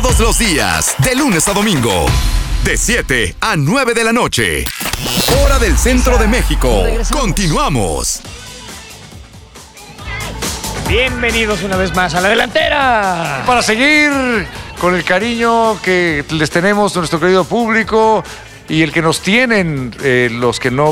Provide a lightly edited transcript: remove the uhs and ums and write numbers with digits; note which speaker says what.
Speaker 1: Todos los días, de lunes a domingo, de 7 a 9 de la noche. Hora del Centro de México. Continuamos.
Speaker 2: Bienvenidos una vez más a La Delantera.
Speaker 3: Para seguir con el cariño que les tenemos a nuestro querido público y el que nos tienen los que no